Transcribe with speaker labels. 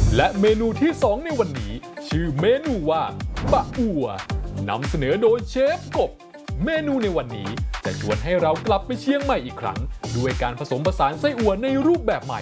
Speaker 1: และเมนูที่2ในวันนี้ชื่อเมนูว่าบะอั่วนำเสนอโดยเชฟกบเมนูในวันนี้จะชวนให้เรากลับไปเชียงใหม่อีกครั้งด้วยการผสมผสานไส้อั่วในรูปแบบใหม่